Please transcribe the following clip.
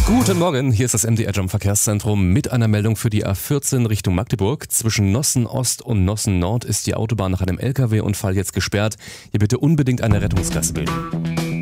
Guten Morgen, hier ist das MDR Jump Verkehrszentrum mit einer Meldung für die A14 Richtung Magdeburg. Zwischen Nossen Ost und Nossen Nord ist die Autobahn nach einem LKW-Unfall jetzt gesperrt. Hier bitte unbedingt eine Rettungsgasse bilden.